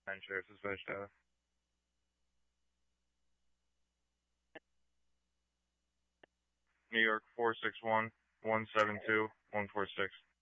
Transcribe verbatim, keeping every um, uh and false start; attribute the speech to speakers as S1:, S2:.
S1: Nine Sheriff's Dispatch data. New York four six one, one seven two, one four six.